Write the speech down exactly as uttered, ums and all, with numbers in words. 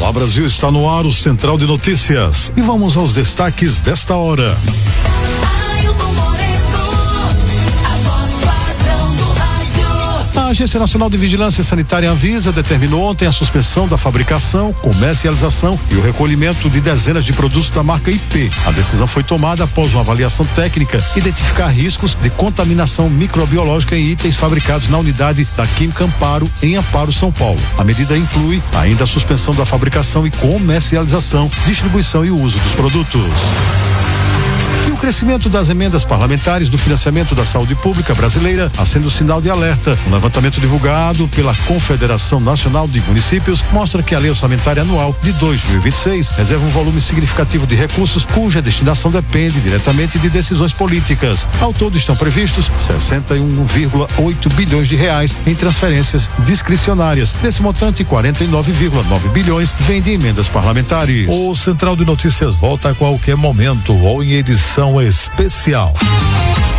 Olá Brasil, está no ar o Central de Notícias e vamos aos destaques desta hora. A Agência Nacional de Vigilância Sanitária Anvisa determinou ontem a suspensão da fabricação, comercialização e o recolhimento de dezenas de produtos da marca I P. A decisão foi tomada após uma avaliação técnica identificar riscos de contaminação microbiológica em itens fabricados na unidade da Química Amparo, em Amparo, São Paulo. A medida inclui ainda a suspensão da fabricação e comercialização, distribuição e uso dos produtos. E o crescimento das emendas parlamentares do financiamento da saúde pública brasileira acende o sinal de alerta. Um levantamento divulgado pela Confederação Nacional de Municípios mostra que a lei orçamentária anual de dois mil e vinte e seis reserva um volume significativo de recursos cuja destinação depende diretamente de decisões políticas. Ao todo estão previstos sessenta e um vírgula oito bilhões de reais em transferências discricionárias. Desse montante, quarenta e nove vírgula nove bilhões vem de emendas parlamentares. O Central de Notícias volta a qualquer momento ou em edição especial.